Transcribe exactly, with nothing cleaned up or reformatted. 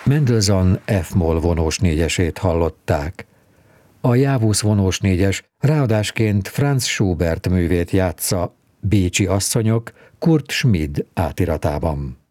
Mendelssohn F-moll vonós négyesét hallották. A Jávusz vonós négyes ráadásként Franz Schubert művét játsza Bécsi asszonyok Kurt Schmid átiratában.